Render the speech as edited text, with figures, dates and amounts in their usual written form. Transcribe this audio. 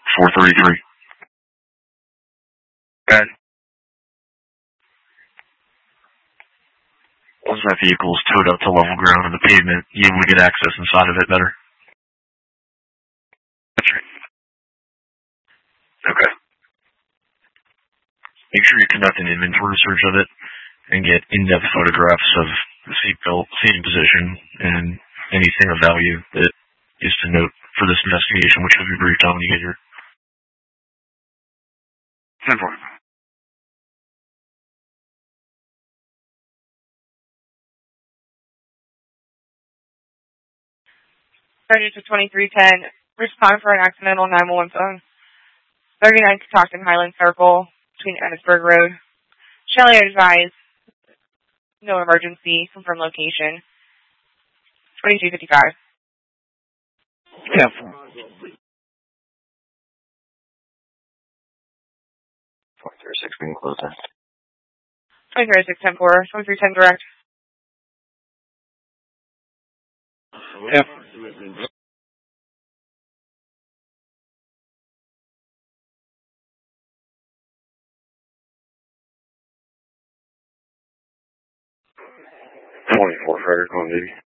433. Good. Once that vehicle is towed up to level ground on the pavement, you able to get access inside of it better. That's right. Okay. Make sure you conduct an inventory search of it and get in-depth photographs of the seatbelt, seating position, and anything of value that is to note for this investigation, which will be briefed on when you get here. 10-4. Started to 2310. Respond for an accidental 911 phone. 39 Catoctin Highland Circle between Ennisburg Road. Shelley advised. No emergency. Confirm location. 2255. 10-4. 436, we can close that. 2310-4. 2310 direct. Yep. 24 Frederick on duty.